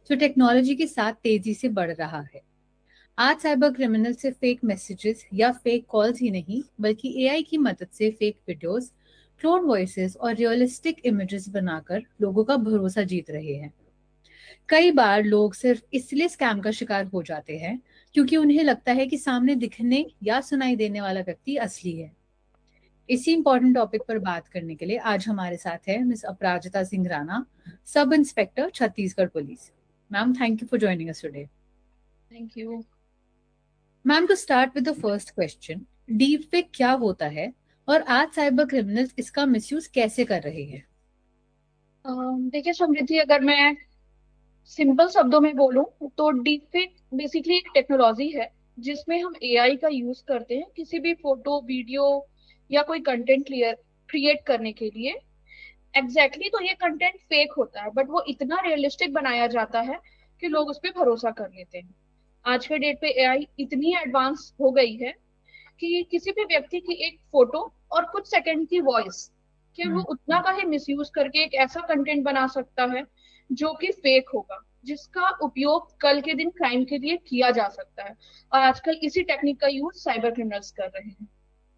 जो टेक्नोलॉजी के साथ तेजी से बढ़ रहा है। आज साइबर क्रिमिनल से फेक मैसेजेस या फेक कॉल्स ही नहीं, बल्कि एआई की मदद से फेक वीडियोस, क्लोन वॉइसेस और रियलिस्टिक इमेजेस बनाकर लोगों का भरोसा जीत रहे हैं। कई बार लोग सिर्फ इसलिए स्कैम का शिकार हो जाते हैं क्योंकि उन्हें लगता है कि सामने दिखने या सुनाई देने वाला व्यक्ति असली है। इसी इंपॉर्टेंट टॉपिक पर बात करने के लिए आज हमारे साथ है miss Aparajita Singh Rana, sub inspector Chhattisgarh police. Ma'am, thank you for joining us today. Thank you. Ma'am, to start with the first question, deep fake क्या होता है और आज साइबर क्रिमिनल्स इसका मिसयूज कैसे कर रहे हैं? देखिए समृद्धि, अगर मैं सिंपल शब्दों में बोलूं तो डीपफेक बेसिकली एक टेक्नोलॉजी है जिसमें हम एआई का यूज करते हैं किसी भी फोटो, वीडियो या कोई कंटेंट क्लियर क्रिएट करने के लिए। तो ये कंटेंट फेक होता है, बट वो इतना रियलिस्टिक बनाया जाता है कि लोग उस पर भरोसा कर लेते हैं। आज के डेट पे एआई इतनी एडवांस हो गई है कि किसी भी व्यक्ति की एक फोटो और कुछ सेकंड की वॉइस कि वो हम्म। उतना का ही मिसयूज करके एक ऐसा कंटेंट बना सकता है जो कि फेक होगा, जिसका उपयोग कल के दिन क्राइम के लिए किया जा सकता है। और आजकल इसी टेक्निक का यूज साइबर क्रिमिनल्स कर रहे हैं।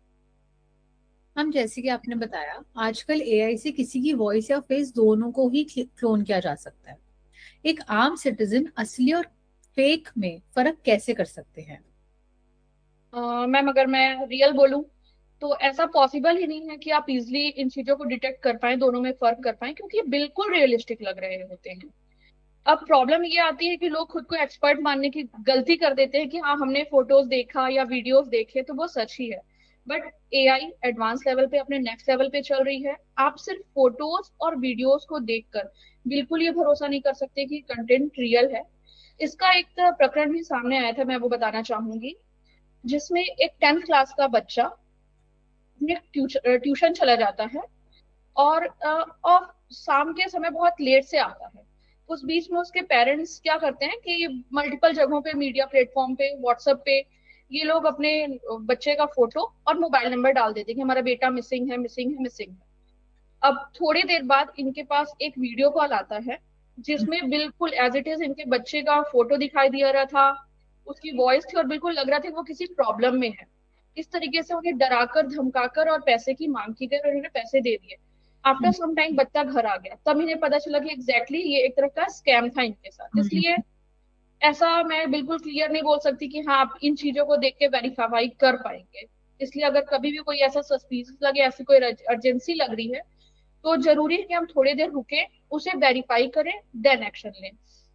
हम जैसे कि आपने बताया, आजकल एआई से किसी की वॉइस या फेस दोनों को ही क्लोन किया जा सकता है। एक आम सिटीजन असली और फेक में फर्क कैसे कर सकते हैं? मैम, अगर मैं रियल बोलूं तो ऐसा पॉसिबल ही नहीं है कि आप इजिली इन चीजों को डिटेक्ट कर पाए, दोनों में फर्क कर पाए, क्योंकि ये बिल्कुल रियलिस्टिक लग रहे होते हैं। अब प्रॉब्लम ये आती है कि लोग खुद को एक्सपर्ट मानने की गलती कर देते हैं कि हाँ, हमने फोटोज देखा या वीडियोस देखे तो वो सच ही है। बट एआई एडवांस लेवल पे, अपने नेक्स्ट लेवल पे चल रही है। आप सिर्फ फोटोज और वीडियोस को देखकर बिल्कुल ये भरोसा नहीं कर सकते कि कंटेंट रियल है। इसका एक प्रकरण भी सामने आया था, मैं वो बताना चाहूंगी, जिसमें एक 10th क्लास का बच्चा अपने ट्यूशन चला जाता है और शाम के समय बहुत लेट से आता है। उस बीच में उसके पेरेंट्स क्या करते हैं कि मल्टीपल जगहों पे, मीडिया प्लेटफॉर्म पे, व्हाट्सएप पे ये लोग अपने बच्चे का फोटो और मोबाइल नंबर डाल देते हैं कि हमारा बेटा मिसिंग है, मिसिंग है, मिसिंग है। अब थोड़ी देर बाद इनके पास एक वीडियो कॉल आता है जिसमें बिल्कुल एज इट इज इनके बच्चे का फोटो दिखाई दिया रहा था, उसकी वॉइस थी, और बिल्कुल लग रहा था कि वो किसी प्रॉब्लम में है। इस तरीके से उन्हें डराकर, धमकाकर और पैसे की मांग की गई और उन्होंने पैसे दे दिए। आफ्टर सम टाइम बच्चा घर आ गया, तब इन्हें पता चला कि एग्जैक्टली ये एक तरह का स्कैम था इनके साथ। हम्म। इसलिए ऐसा मैं बिल्कुल क्लियर नहीं बोल सकती कि हाँ, आप इन चीजों को देख के वेरीफाई कर पाएंगे। इसलिए अगर कभी भी कोई ऐसा सस्पिशियस लगे, ऐसी कोई अर्जेंसी लग रही है, तो जरूरी है कि हम थोड़ी देर रुके, उसे वेरीफाई करें, देन एक्शन लें।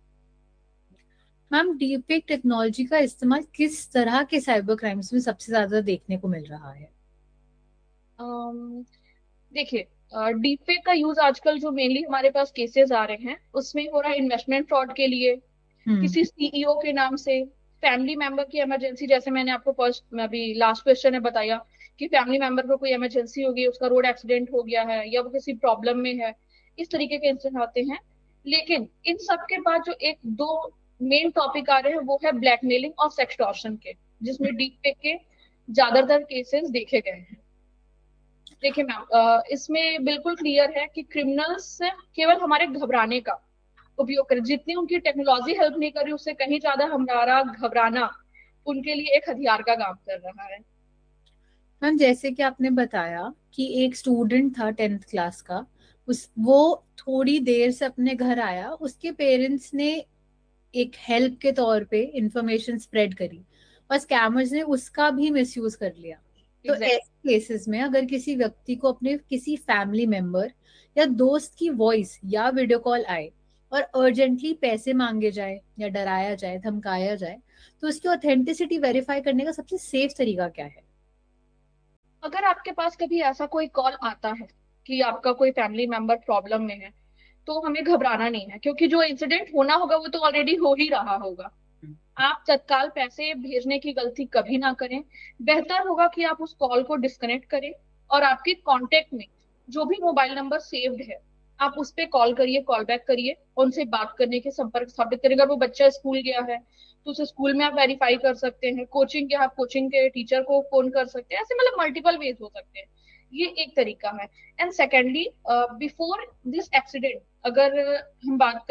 मैम, डीपफेक टेक्नोलॉजी का इस्तेमाल किस तरह के साइबर क्राइम्स में सबसे ज्यादा देखने को मिल रहा है? अम, देखिए, डीपफेक का यूज आजकल जो मेनली हमारे पास केसेस आ रहे हैं उसमें हो रहा है इन्वेस्टमेंट फ्रॉड के लिए। हम्म। किसी सीईओ के नाम से फैमिली मेंबर की इमरजेंसी, जैसे मैंने आपको फर्स्ट में अभी लास्ट क्वेश्चन में बताया कि फैमिली मेंबर को कोई इमरजेंसी हो गई, उसका रोड एक्सीडेंट हो गया है या वो किसी प्रॉब्लम में है, इस तरीके के इंसिडेंट आते हैं। लेकिन इन सब के बाद जो एक दो मेन टॉपिक आ रहे हैं वो है ब्लैकमेलिंग और सेक्सटॉर्शन के, जिसमें डीप फेक के ज्यादातर केसेस देखे गए हैं। देखिए मैम, इसमें बिल्कुल क्लियर है कि क्रिमिनल्स केवल हमारे घबराने का उपयोग करें। जितनी उनकी टेक्नोलॉजी हेल्प नहीं कर रही, उससे कहीं ज्यादा हमारा घबराना उनके लिए एक हथियार का काम कर रहा है। मैम, जैसे कि आपने बताया कि एक स्टूडेंट था 10th क्लास का, उस वो थोड़ी देर से अपने घर आया, उसके पेरेंट्स ने एक हेल्प के तौर पे इंफॉर्मेशन स्प्रेड करी और स्कैमर्स ने उसका भी मिसयूज कर लिया। तो एग्जैक्टली। ऐसे केसेस में अगर किसी व्यक्ति को अपने किसी फैमिली मेंबर या दोस्त की वॉइस या वीडियो कॉल आए और अर्जेंटली पैसे मांगे जाए या डराया जाए, धमकाया जाए, तो उसकी ऑथेंटिसिटी वेरीफाई करने का सबसे सेफ तरीका क्या है? अगर आपके पास कभी ऐसा कोई कॉल आता है कि आपका कोई फैमिली मेंबर प्रॉब्लम में है, तो हमें घबराना नहीं है, क्योंकि जो इंसिडेंट होना होगा वो तो ऑलरेडी हो ही रहा होगा। आप तत्काल पैसे भेजने की गलती कभी ना करें। बेहतर होगा कि आप उस कॉल को डिस्कनेक्ट करें और आपके कांटेक्ट में जो भी मोबाइल नंबर सेव्ड है, आप उस पे कॉल करिए, कॉल बैक करिए, उनसे बात करने के संपर्क स्थापित करें। अगर वो बच्चा स्कूल गया है तो उसे स्कूल में आप वेरीफाई कर सकते हैं, कोचिंग के आप कोचिंग के टीचर को फोन कर सकते हैं। ऐसे मतलब मल्टीपल वेज हो सकते हैं। ये एक तरीका है। And secondly, before this accident अगर हम बात करें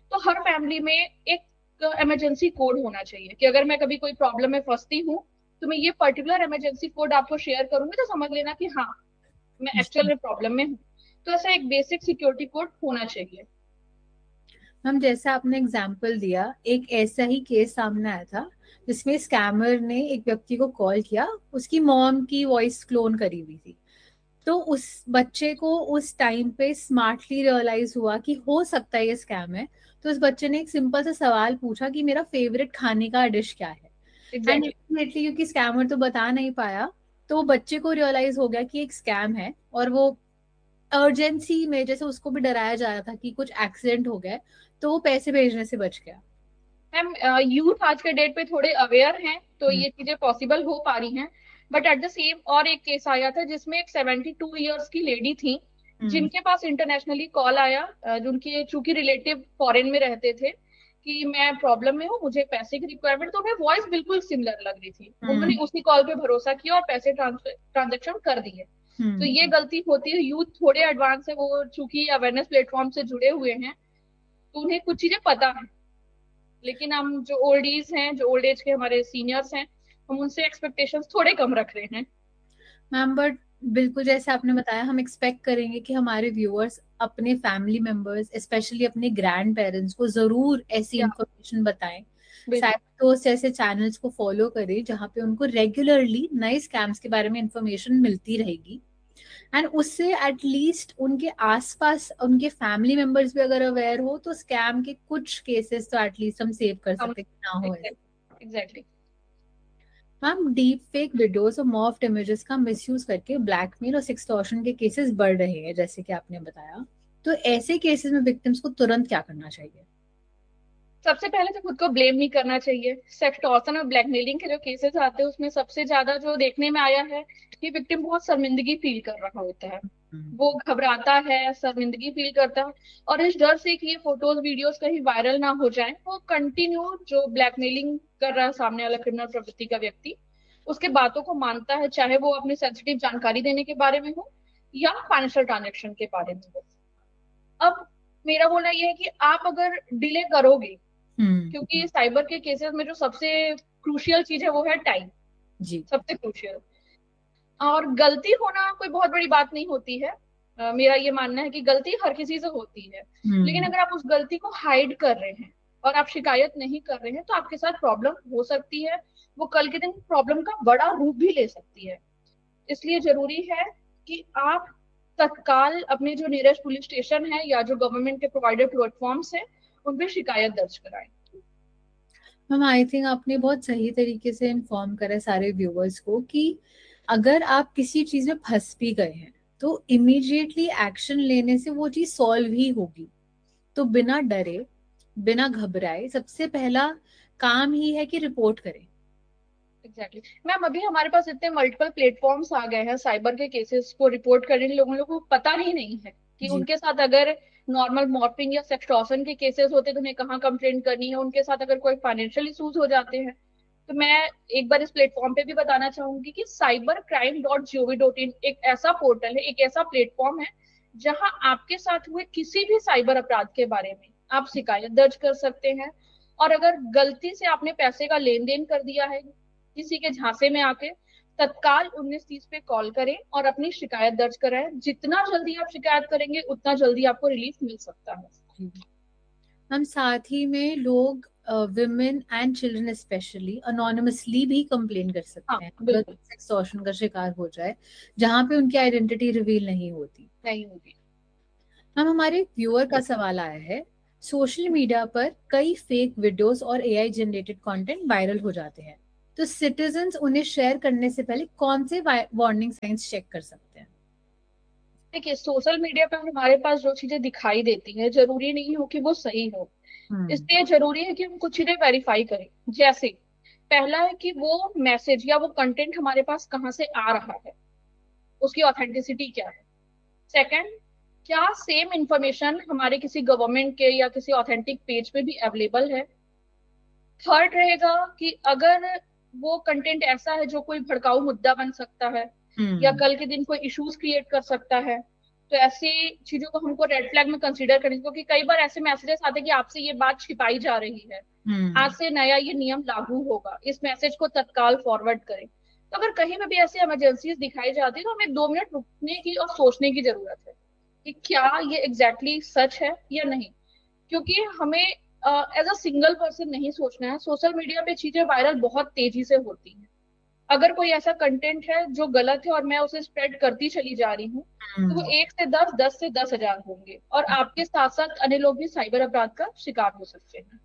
तो हर फैमिली में एक इमरजेंसी कोड होना चाहिए कि अगर मैं कभी कोई प्रॉब्लम में फंसती हूँ तो मैं ये पर्टिकुलर इमरजेंसी कोड आपको शेयर करूंगी, तो समझ लेना कि हाँ, मैं एक्चुअल जी में प्रॉब्लम में हूँ। तो ऐसा एक बेसिक सिक्योरिटी कोड होना चाहिए। मैम, जैसा आपने एग्जाम्पल दिया, एक ऐसा ही केस सामने आया था जिसमें स्कैमर ने एक व्यक्ति को कॉल किया, उसकी मॉम की वॉइस क्लोन करी हुई थी। तो उस बच्चे को उस टाइम पे स्मार्टली रियलाइज हुआ कि हो सकता है ये स्कैम है। तो उस बच्चे ने एक सिंपल सा सवाल पूछा कि मेरा फेवरेट खाने का डिश क्या है। And exactly. इमीडिएटली, क्योंकि स्कैमर तो बता नहीं पाया, तो बच्चे को रियलाइज हो गया कि एक स्कैम है। और वो अर्जेंसी में, जैसे उसको भी डराया जा रहा था कि कुछ एक्सीडेंट हो गया है, तो वो पैसे भेजने से बच गया। मैम, यूथ आज के डेट पे थोड़े अवेयर हैं तो हम्म। ये चीजें पॉसिबल हो पा रही हैं। बट एट द सेम, और एक केस आया था जिसमें एक 72 ईयर्स की लेडी थी हम्म। जिनके पास इंटरनेशनली कॉल आया, जिनके चूंकि रिलेटिव फॉरेन में रहते थे, कि मैं प्रॉब्लम में हूँ, मुझे पैसे की रिक्वायरमेंट। तो उन्हें वॉइस बिल्कुल सिमिलर लग रही थी, उन्होंने हम्म। उसी कॉल पे भरोसा किया और पैसे ट्रांजेक्शन कर दिए। तो ये हम्म। गलती होती है, यूथ थोड़े एडवांस है, वो चूंकि अवेयरनेस प्लेटफॉर्म से जुड़े हुए हैं तो उन्हें कुछ चीजें पता है। लेकिन हम जो ओल्ड एज हैं, जो ओल्ड एज के हमारे सीनियर्स हैं, हम उनसे एक्सपेक्टेशंस थोड़े कम रख रहे हैं। मैम, बट बिल्कुल जैसे आपने बताया, हम एक्सपेक्ट करेंगे कि हमारे व्यूअर्स अपने फैमिली मेंबर्स, स्पेशली अपने ग्रैंड पेरेंट्स को जरूर ऐसी या इंफॉर्मेशन बताएं। बिल्कुल। शायद तो ऐसे चैनल्स को फॉलो करें जहाँ पे उनको रेगुलरली नए स्कैम्स के बारे में इंफॉर्मेशन मिलती रहेगी। एंड उससे एटलीस्ट उनके आसपास उनके फैमिली मेंबर्स भी अगर अवेयर हो, तो स्कैम के कुछ केसेस तो एटलीस्ट हम सेव कर हम सकते हैं कि ना हो ऐसे। Exactly. Ma'am, deep fake videos और मॉफ्ड इमेजेस का मिसयूज करके ब्लैकमेल और सेक्सटॉर्शन के केसेस बढ़ रहे हैं, जैसे कि आपने बताया। तो ऐसे केसेस में विक्टिम्स को तुरंत क्या करना चाहिए? सबसे पहले तो खुद को ब्लेम नहीं करना चाहिए। सेक्सटॉर्शन और ब्लैकमेलिंग के जो केसेस आते हैं उसमें सबसे ज्यादा जो देखने में आया है कि विक्टिम बहुत शर्मिंदगी फील कर रहा होता है। हम्म। वो घबराता है, शर्मिंदगी फील करता है, और इस डर से कि ये फोटोज वीडियोस कहीं वायरल ना हो जाए, वो कंटिन्यू जो ब्लैकमेलिंग कर रहा है सामने वाला क्रिमिनल प्रवृत्ति का व्यक्ति, उसके बातों को मानता है, चाहे वो अपनी सेंसिटिव जानकारी देने के बारे में हो या फाइनेंशियल ट्रांजेक्शन के बारे में हो। अब मेरा बोलना यह है कि आप अगर डिले करोगे, क्योंकि हम्म। साइबर के केसेस में जो सबसे क्रूशियल चीज है वो है टाइम। जी। सबसे क्रूशियल। और गलती होना कोई बहुत बड़ी बात नहीं होती है। मेरा ये मानना है कि गलती हर किसी से होती है। लेकिन हम्म। अगर आप उस गलती को हाइड कर रहे हैं और आप शिकायत नहीं कर रहे हैं तो आपके साथ प्रॉब्लम हो सकती है। वो कल के दिन प्रॉब्लम का बड़ा रूप भी ले सकती है। इसलिए जरूरी है कि आप तत्काल अपने जो नियरेस्ट पुलिस स्टेशन है या जो गवर्नमेंट के प्रोवाइडेड प्लेटफॉर्म्स है उन पे शिकायत दर्ज कराएं। मैम, आई थिंक आपने बहुत सही तरीके से इन्फॉर्म करा है सारे व्यूअर्स को कि अगर आप किसी चीज में फंस भी गए हैं, तो इमीडिएटली एक्शन लेने से वो चीज सॉल्व ही होगी। तो बिना डरे, बिना घबराए, सबसे पहला काम ही है कि रिपोर्ट करें। एग्जैक्टली मैम, अभी हमारे पास इतने मल्टीपल प्लेटफॉर्म्स आ गए हैं साइबर के केसेस को रिपोर्ट करने के लिए, लोगों को पता ही नहीं है कि जी। उनके साथ अगर नॉर्मल मॉर्फिंग या सेक्सटॉर्शन के केसेस होते तो उन्हें कहाँ कंप्लेंट करनी है। उनके साथ अगर कोई फाइनेंशियल इश्यूज हो जाते हैं तो मैं एक बार इस प्लेटफॉर्म पे भी बताना चाहूंगी कि cybercrime.gov.in एक ऐसा पोर्टल है, एक ऐसा प्लेटफॉर्म है जहां आपके साथ हुए किसी भी साइबर अपराध के बारे में आप शिकायत दर्ज कर सकते हैं। और अगर गलती से आपने पैसे का लेन देन कर दिया है किसी के झांसे में आके, तत्काल 1930 पे कॉल करें और अपनी शिकायत दर्ज कराएं। जितना जल्दी आप शिकायत करेंगे उतना जल्दी आपको रिलीफ मिल सकता है। हम साथ ही में लोग, women and children specially, anonymously भी कंप्लेन कर हाँ सकते हैं अगर बिल्कुल। एक्सटॉर्शन का शिकार हो जाए, जहां पे उनकी आइडेंटिटी रिवील नहीं होती। नहीं होगी। हम हमारे व्यूअर का सवाल आया है, सोशल मीडिया पर कई फेक वीडियोस और एआई जनरेटेड कंटेंट वायरल हो जाते हैं, तो सिटीजन्स उन्हें शेयर करने से पहले कौन से वार्निंग साइंस चेक कर सकते हैं? देखिए, सोशल मीडिया पर हमारे पास जो चीजें दिखाई देती हैं जरूरी नहीं हो कि वो सही हो। हम्म। इसलिए जरूरी है कि हम कुछ चीजें वेरीफाई करें। जैसे पहला है कि वो मैसेज या वो कंटेंट हमारे पास कहाँ से आ रहा है, उसकी ऑथेंटिसिटी क्या है। सेकंड, क्या सेम इंफॉर्मेशन हमारे किसी गवर्नमेंट के या किसी ऑथेंटिक पेज पे भी अवेलेबल है। थर्ड रहेगा कि अगर वो कंटेंट ऐसा है जो कोई भड़काऊ मुद्दा बन सकता है या हम्म। कल के दिन कोई इश्यूज क्रिएट कर सकता है, तो ऐसी चीजों को हमको रेड फ्लैग में कंसीडर करें, क्योंकि कई बार ऐसे मैसेजेस आते हैं कि आपसे ये बात छिपाई जा रही है, आज हम्म। से नया ये नियम लागू होगा, इस मैसेज को तत्काल फॉरवर्ड करें। तो अगर कहीं में भी ऐसी इमरजेंसीज दिखाई जाती है तो हमें 2 मिनट रुकने की और सोचने की जरूरत है कि क्या ये एग्जैक्टली सच है या नहीं। क्योंकि हमें एज अ सिंगल पर्सन नहीं सोचना है, सोशल मीडिया पे चीजें वायरल बहुत तेजी से होती हैं। अगर कोई ऐसा कंटेंट है जो गलत है और मैं उसे स्प्रेड करती चली जा रही हूँ, तो वो हम्म। 1 से 10, 10 से 10 हजार होंगे, और आपके साथ साथ अन्य लोग भी साइबर अपराध का शिकार हो सकते हैं।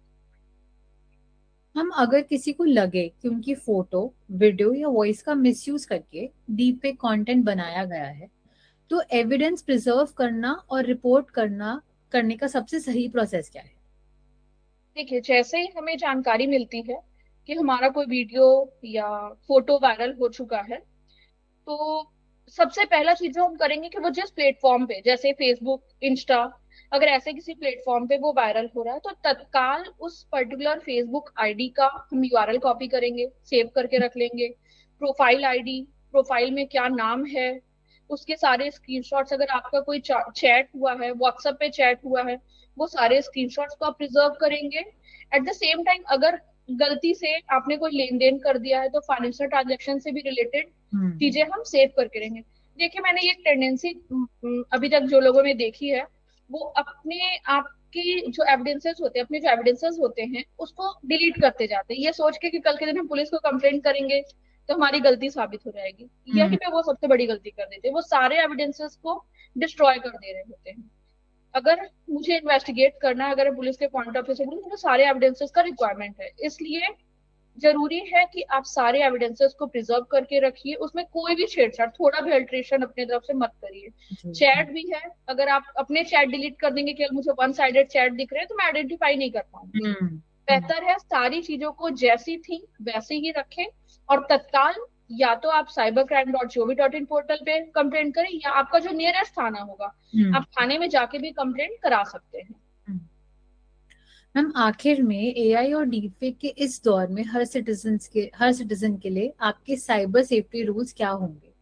हम अगर किसी को लगे कि उनकी फोटो, वीडियो या वॉइस का मिसयूज करके डीप फेक कंटेंट बनाया गया है, तो एविडेंस प्रिजर्व करना और रिपोर्ट करने का सबसे सही प्रोसेस क्या है? देखिए, जैसे ही हमें जानकारी मिलती है कि हमारा कोई वीडियो या फोटो वायरल हो चुका है, तो सबसे पहला चीज जो हम करेंगे कि वो जिस प्लेटफॉर्म पे, जैसे फेसबुक, इंस्टा, अगर ऐसे किसी प्लेटफॉर्म पे वो वायरल हो रहा है, तो तत्काल उस पर्टिकुलर फेसबुक आईडी का हम यूआरएल कॉपी करेंगे, सेव करके रख लेंगे। प्रोफाइल आईडी, प्रोफाइल में क्या नाम है, उसके सारे स्क्रीनशॉट्स, अगर आपका कोई चैट हुआ है, व्हाट्सएप पे चैट हुआ है, वो सारे स्क्रीनशॉट्स को आप प्रिजर्व करेंगे। एट द सेम टाइम, अगर गलती से आपने कोई लेन देन कर दिया है तो फाइनेंशियल ट्रांजेक्शन से भी रिलेटेड हम्म। चीजें हम सेव करके रहेंगे। देखिए, मैंने ये टेंडेंसी अभी तक जो लोगों में देखी है, वो अपने आप की जो एविडेंसेस होते हैं, अपने जो एविडेंसेस होते हैं उसको डिलीट करते जाते हैं, ये सोच के कि कल के दिन हम पुलिस को कंप्लेंट करेंगे तो हमारी गलती साबित हो जाएगी। यही हम्म। पे वो सबसे बड़ी गलती कर देते हैं, वो सारे एविडेंसेस को डिस्ट्रॉय कर दे रहे होते हैं। अगर मुझे इन्वेस्टिगेट करना है, अगर पुलिस के पॉइंट ऑफ व्यू से बोलूं, तो मुझे सारे एविडेंसेस का रिक्वायरमेंट है, इसलिए जरूरी है कि आप सारे एविडेंसेस को प्रिजर्व करके रखिए, उसमें कोई भी छेड़छाड़, थोड़ा भी अल्ट्रेशन अपने तरफ से मत करिए। जी। चैट भी है, अगर आप अपने चैट डिलीट कर देंगे कि मुझे वन साइडेड चैट दिख रहे हैं, तो मैं आइडेंटिफाई नहीं कर पाऊंगी। हम्म। हम्म। बेहतर है सारी चीजों को जैसी थी वैसे ही रखें, और तत्काल या तो आप cybercrime.gov.in पोर्टल पे कंप्लेंट करें, या आपका जो नियरेस्ट थाना होगा, हम्म। आप थाने में जाके भी कंप्लेंट करा सकते हैं। हम्म। मैम, आखिर में एआई और डीपफेक के इस दौर में हर सिटीजन के लिए आपके साइबर सेफ्टी रूल्स क्या होंगे?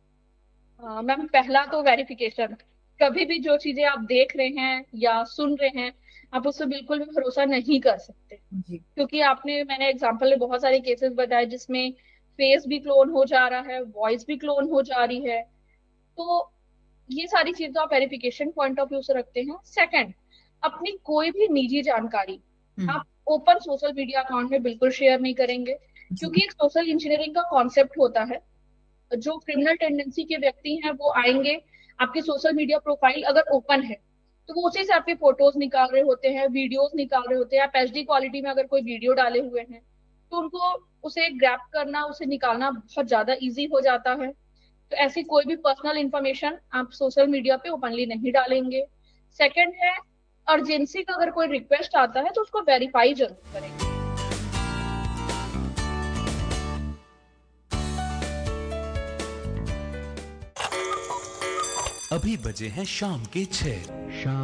मैम, पहला तो वेरिफिकेशन। कभी भी जो चीजें आप देख रहे हैं या सुन रहे हैं, आप उस पर बिल्कुल भी भरोसा नहीं कर सकते। जी। क्योंकि मैंने एग्जांपल में बहुत सारे केसेस बताए जिसमें फेस भी क्लोन हो जा रहा है, वॉइस भी क्लोन हो जा रही है। तो ये सारी चीजें आप वेरिफिकेशन पॉइंट ऑफ व्यू से रखते हैं। सेकंड, अपनी कोई भी निजी जानकारी हम्म। आप ओपन सोशल मीडिया अकाउंट में बिल्कुल शेयर नहीं करेंगे, जी। क्योंकि एक सोशल इंजीनियरिंग का कॉन्सेप्ट होता है। जो क्रिमिनल टेंडेंसी के व्यक्ति हैं वो आएंगे, आपकी सोशल मीडिया प्रोफाइल अगर ओपन है तो वो उसी से आपकी फोटोज निकाल रहे होते हैं, वीडियोस निकाल रहे होते हैं। आप एचडी क्वालिटी में अगर कोई वीडियो डाले हुए हैं, तो उनको उसे ग्रैब करना, उसे निकालना बहुत ज्यादा इजी हो जाता है। तो ऐसी कोई भी पर्सनल इंफॉर्मेशन आप सोशल मीडिया पे ओपनली नहीं डालेंगे। सेकंड है, अर्जेंसी का अगर कोई रिक्वेस्ट आता है तो उसको वेरीफाई जरूर करेंगे। अभी बजे हैं शाम के 6। शाम